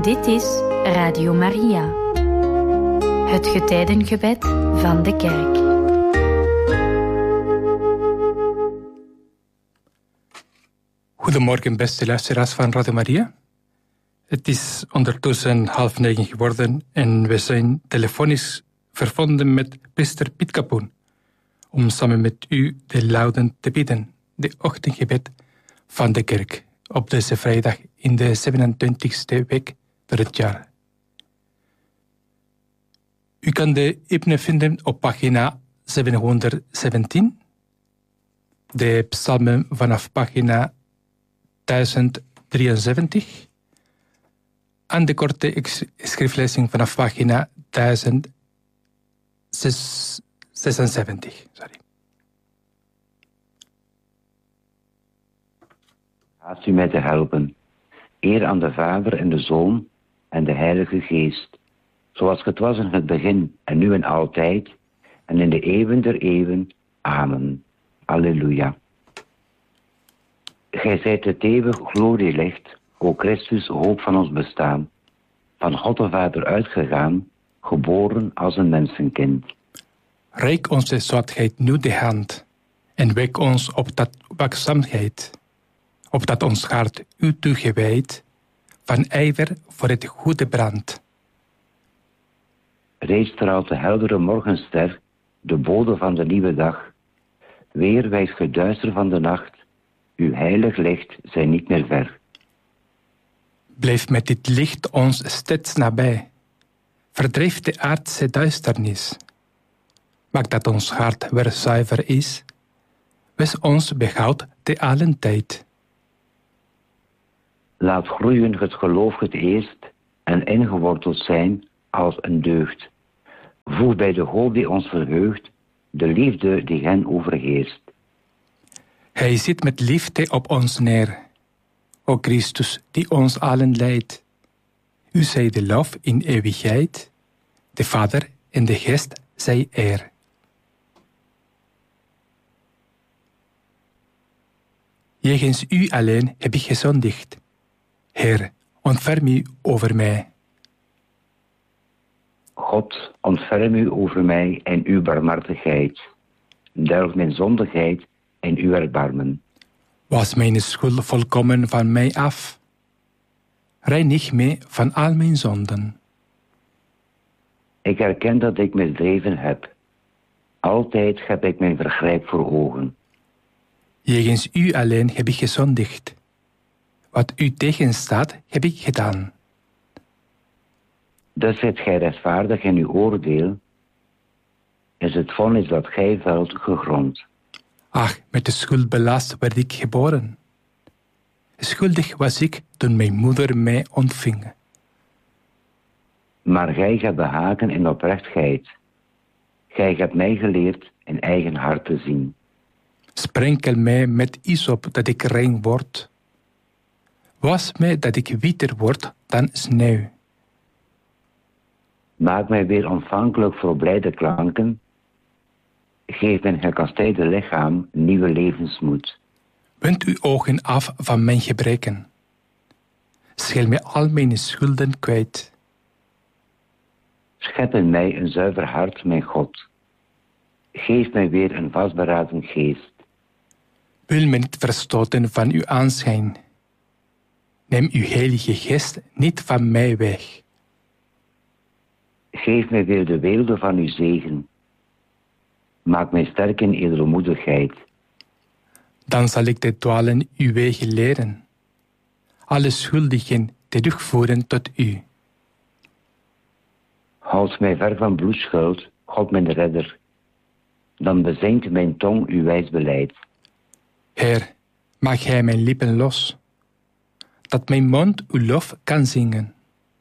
Dit is Radio Maria, het getijdengebed van de kerk. Goedemorgen, beste luisteraars van Radio Maria. Het is ondertussen 8:30 geworden en we zijn telefonisch verbonden met priester Piet Kapoen om samen met u de luiden te bidden, de ochtendgebed van de kerk, op deze vrijdag in de 27e week van het jaar. U kan de hymne vinden op pagina 717, de psalmen vanaf pagina 1073 en de korte schriftlezing vanaf pagina 1076. Haast u mij te helpen. Eer aan de Vader en de Zoon en de Heilige Geest, zoals het was in het begin en nu en altijd en in de eeuwen der eeuwen. Amen. Alleluia. Gij zijt het eeuwig glorielicht, o Christus, hoop van ons bestaan, van God de Vader uitgegaan, geboren als een mensenkind. Reik onze zoetheid nu de hand en wek ons op dat waakzaamheid, opdat ons hart u toegewijd, van ijver voor het goede brandt. Reeds straalt de heldere morgenster, de bode van de nieuwe dag. Weer wijst geduister van de nacht, uw heilig licht zij niet meer ver. Blijf met dit licht ons steeds nabij. Verdrijf de aardse duisternis. Maak dat ons hart weer zuiver is. Wees ons behoud te allen tijd. Laat groeien het geloof het eerst en ingeworteld zijn als een deugd. Voeg bij de hoop die ons verheugt, de liefde die hen overheerst. Hij zit met liefde op ons neer, o Christus die ons allen leidt. U zij de lof in eeuwigheid, de Vader en de Geest zij eer. Jegens u alleen heb ik gezondigd. Heer, ontferm u over mij. God, ontferm u over mij en uw barmhartigheid. Delg mijn zondigheid en uw erbarmen. Was mijn schuld volkomen van mij af. Reinig mij van al mijn zonden. Ik erken dat ik misdreven heb. Altijd heb ik mijn vergrijp voor ogen. Jegens u alleen heb ik gezondigd. Wat u tegenstaat, heb ik gedaan. Dus zijt gij rechtvaardig in uw oordeel, is het vonnis dat gij velt gegrond. Ach, met de schuld belast werd ik geboren. Schuldig was ik toen mijn moeder mij ontving. Maar gij hebt behagen in oprechtheid. Gij hebt mij geleerd in eigen hart te zien. Sprenkel mij met hyssop dat ik rein word. Was mij dat ik witter word dan sneeuw. Maak mij weer ontvankelijk voor blijde klanken. Geef mijn gekastijde lichaam nieuwe levensmoed. Wend uw ogen af van mijn gebreken. Schel mij al mijn schulden kwijt. Schep in mij een zuiver hart, mijn God. Geef mij weer een vastberaden geest. Wil mij niet verstoten van uw aanschijn. Neem uw heilige geest niet van mij weg. Geef mij weer de weelde van uw zegen. Maak mij sterk in edelmoedigheid. Dan zal ik de dwalen uw wegen leren. Alle schuldigen terugvoeren tot u. Houd mij ver van bloedschuld, God mijn redder. Dan bezingt mijn tong uw wijs beleid. Heer, maak gij mijn lippen los, dat mijn mond uw lof kan zingen.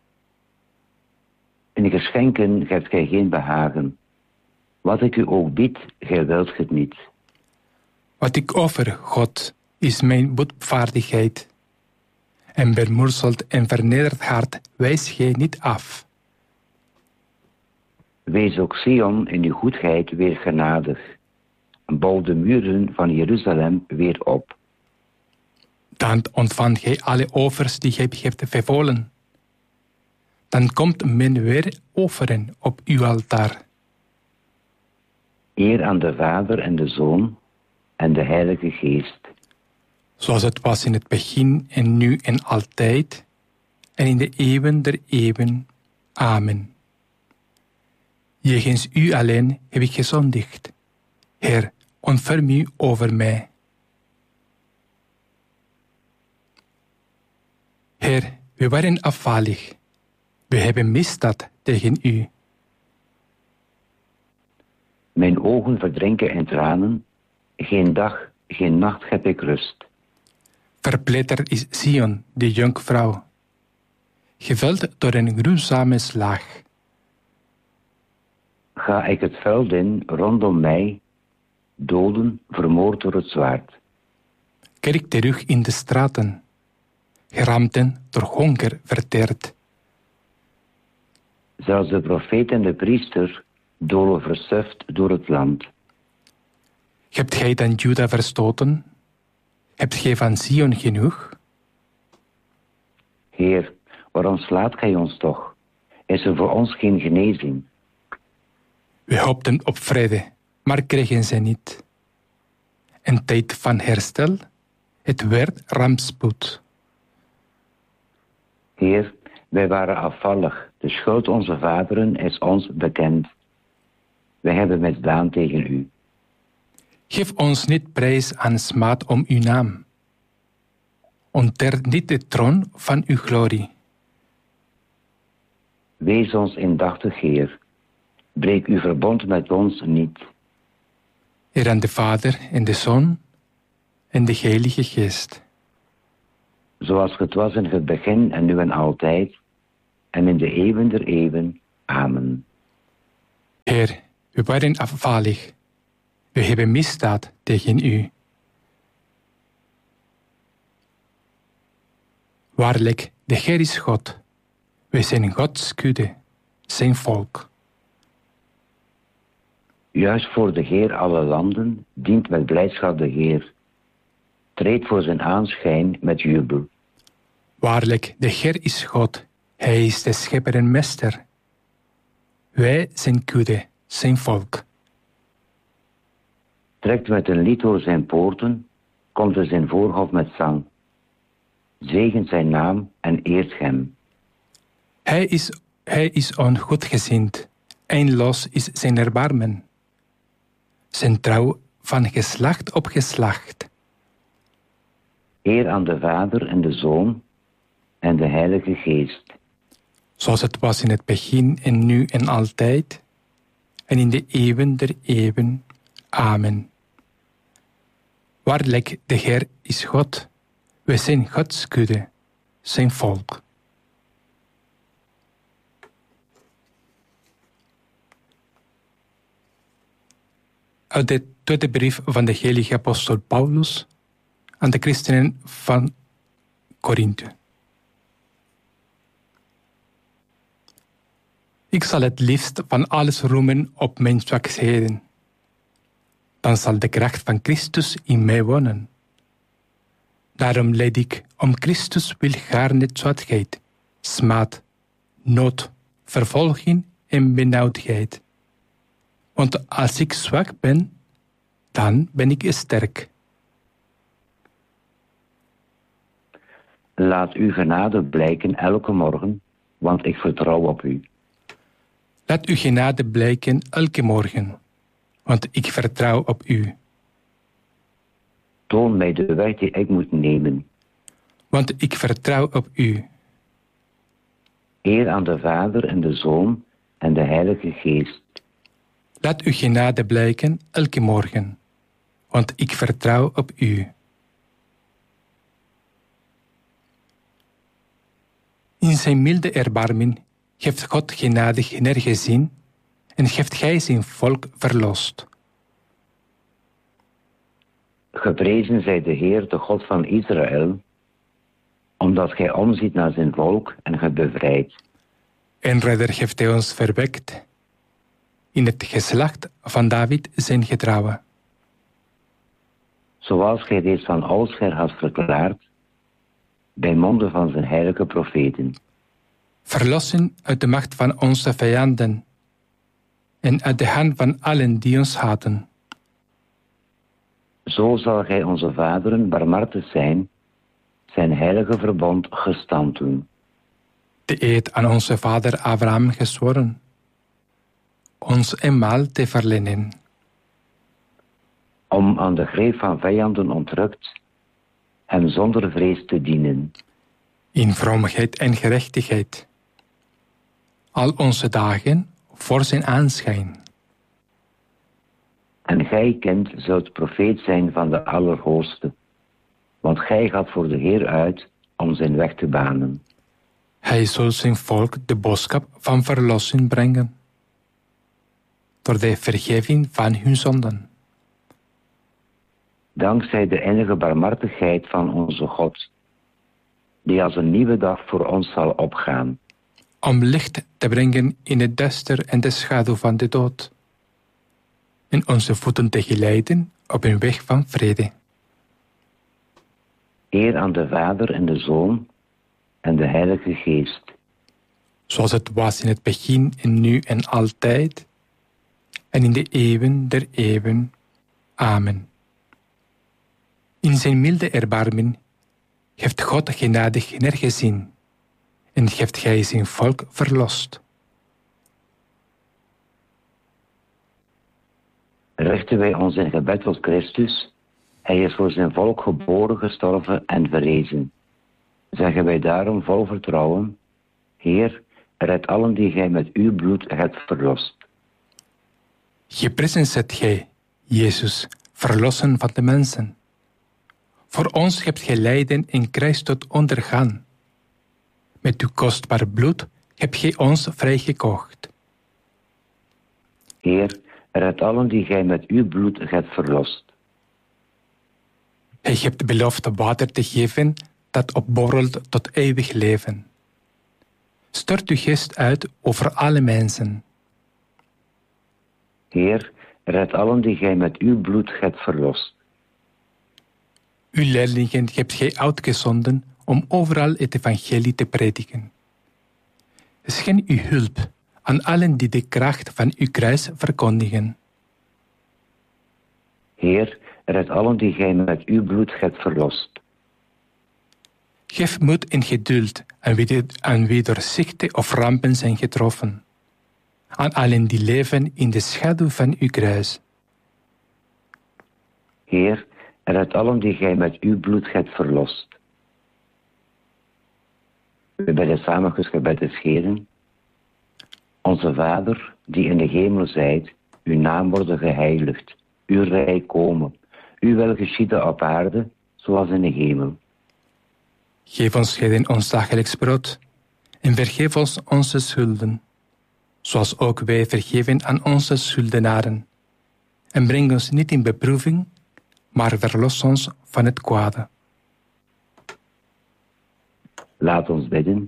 In geschenken geeft gij geen behagen. Wat ik u ook bied, gij wilt het niet. Wat ik offer, God, is mijn boetvaardigheid. En bemorzeld en vernederd hart wijs gij niet af. Wees ook Sion in uw goedheid weer genadig. Bouw de muren van Jeruzalem weer op. Dan ontvangt gij alle offers die gij hebt vervollen. dan komt men weer offeren op uw altaar. Eer aan de Vader en de Zoon en de Heilige Geest. Zoals het was in het begin en nu en altijd, en in de eeuwen der eeuwen. Amen. Jegens u alleen heb ik gezondigd. Heer, ontferm u over mij. Heer, we waren afvallig. We hebben misdaad tegen u. Mijn ogen verdrinken in tranen. Geen dag, geen nacht heb ik rust. Verpletterd is Sion, de jonkvrouw, geveld door een gruwzame slag. Ga ik het veld in rondom mij, doden, vermoord door het zwaard. Kerk terug in de straten, geramden door honger verteerd. Zelfs de profeet en de priester dolen versuft door het land. Hebt gij dan Juda verstoten? Hebt gij van Sion genoeg? Heer, waarom slaat gij ons toch? Is er voor ons geen genezing? We hoopten op vrede, maar kregen ze niet. Een tijd van herstel, het werd rampspoed. Heer, wij waren afvallig. De schuld onze vaderen is ons bekend. Wij hebben misdaan tegen u. Geef ons niet prijs aan smaad om uw naam. Ontert niet de troon van uw glorie. Wees ons indachtig, Heer. Breek uw verbond met ons niet. Eer aan de Vader en de Zoon en de Heilige Geest. Zoals het was in het begin en nu en altijd, en in de eeuwen der eeuwen. Amen. Heer, we waren afvallig. We hebben misdaad tegen u. Waarlijk, de Heer is God. We zijn Gods kudde, zijn volk. Juist voor de Heer alle landen dient met blijdschap de Heer. Treed voor zijn aanschijn met jubel. Waarlijk, de Heer is God. Hij is de schepper en meester. Wij zijn kudde, zijn volk. Trekt met een lied door zijn poorten, komt er zijn voorhof met zang. Zegent zijn naam en eert hem. Hij is ongoedgezind, eindeloos is zijn erbarmen. Zijn trouw van geslacht op geslacht. Eer aan de Vader en de Zoon en de Heilige Geest. Zoals het was in het begin en nu en altijd, en in de eeuwen der eeuwen. Amen. Waarlijk, de Heer is God. We zijn Gods kudde, zijn volk. Uit de tweede brief van de heilige apostel Paulus aan de christenen van Korinthe. Ik zal het liefst van alles roemen op mijn zwakheden. Dan zal de kracht van Christus in mij wonen. Daarom leid ik om Christus wil gaarne zwakheid, smaad, nood, vervolging en benauwdheid. Want als ik zwak ben, dan ben ik sterk. Laat uw genade blijken elke morgen, want ik vertrouw op u. Laat uw genade blijken elke morgen, want ik vertrouw op u. Toon mij de weg die ik moet nemen. Want ik vertrouw op u. Eer aan de Vader en de Zoon en de Heilige Geest. Laat uw genade blijken elke morgen, want ik vertrouw op u. In zijn milde erbarmen heeft God genadig neergezien en heeft gij zijn volk verlost. Geprezen zij de Heer, de God van Israël, omdat gij omziet naar zijn volk en gij bevrijdt. En redder heeft hij ons verwekt. In het geslacht van David zijn getrouwen. Zoals gij dit van oudsher had verklaard, bij monden van zijn heilige profeten. Verlossen uit de macht van onze vijanden en uit de hand van allen die ons haten. Zo zal gij onze vaderen barmhartig zijn heilige verbond gestand doen. De eed aan onze vader Abraham gezworen, ons eenmaal te verlenen. Om aan de greep van vijanden ontrukt, hem zonder vrees te dienen. In vroomheid en gerechtigheid. Al onze dagen voor zijn aanschijn. En gij, kind, zult profeet zijn van de Allerhoogste, want gij gaat voor de Heer uit om zijn weg te banen. Hij zal zijn volk de boodschap van verlossing brengen, door de vergeving van hun zonden. Dankzij de innige barmhartigheid van onze God, die als een nieuwe dag voor ons zal opgaan. Om licht te brengen in het duister en de schaduw van de dood. En onze voeten te geleiden op een weg van vrede. Eer aan de Vader en de Zoon en de Heilige Geest. Zoals het was in het begin en nu en altijd. En in de eeuwen der eeuwen. Amen. In zijn milde erbarmen heeft God genadig neergezien en heeft gij zijn volk verlost. Richten wij ons in gebed tot Christus. Hij is voor zijn volk geboren, gestorven en verrezen. Zeggen wij daarom vol vertrouwen: Heer, red allen die gij met uw bloed hebt verlost. Geprezen zijt gij, Jezus, verlossen van de mensen. Voor ons hebt gij lijden en kruisdood ondergaan. Met uw kostbaar bloed hebt gij ons vrijgekocht. Heer, red allen die gij met uw bloed hebt verlost. Gij hebt beloofd water te geven dat opborrelt tot eeuwig leven. Stort uw geest uit over alle mensen. Heer, red allen die gij met uw bloed hebt verlost. Uw leerlingen hebt gij uitgezonden om overal het evangelie te prediken. Schenk uw hulp aan allen die de kracht van uw kruis verkondigen. Heer, red allen die gij met uw bloed hebt verlost. Geef moed en geduld aan wie door ziekte of rampen zijn getroffen. Aan allen die leven in de schaduw van uw kruis. Heer, red allen die gij met uw bloed hebt verlost. We bij de samengebed scheren. Onze Vader, die in de hemel zijt, uw naam worden geheiligd, uw rijk komen, uw wil geschieden op aarde, zoals in de hemel. Geef ons heden ons dagelijks brood, en vergeef ons onze schulden, zoals ook wij vergeven aan onze schuldenaren. En breng ons niet in beproeving, maar verlos ons van het kwade. Laat ons bidden.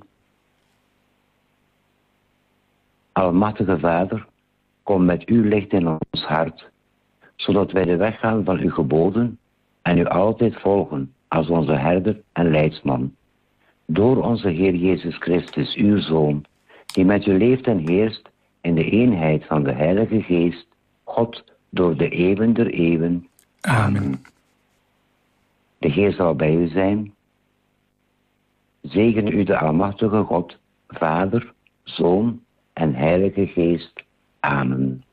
Almachtige Vader, kom met uw licht in ons hart, zodat wij de weg gaan van uw geboden en u altijd volgen als onze herder en leidsman. Door onze Heer Jezus Christus, uw Zoon, die met u leeft en heerst in de eenheid van de Heilige Geest, God, door de eeuwen der eeuwen. Amen. De Heer zal bij u zijn. Zegen u de Almachtige God, Vader, Zoon en Heilige Geest. Amen.